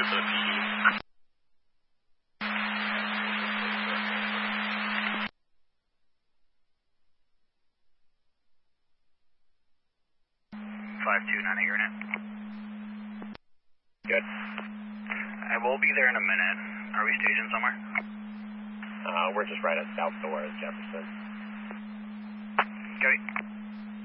report to the PD. 5298 unit. Good. I will be there in a minute. Are we staging somewhere? We're just right at South Door, Jefferson. Okay.